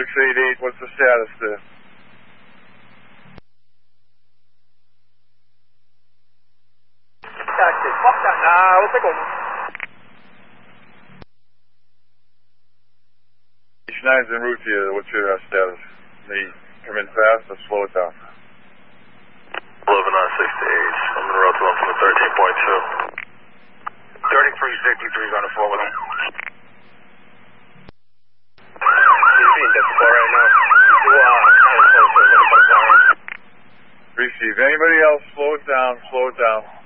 688, what's the status there? Taxi, fuck that. Nah, we'll take over. H9's en route to you. What's your status? May you come in fast or slow it down? 11 on 68. I'm going to route to him from the 13.2. 3353 going to 4 with him. He's being difficult right now. Receive. Anybody else? Slow it down. Slow it down.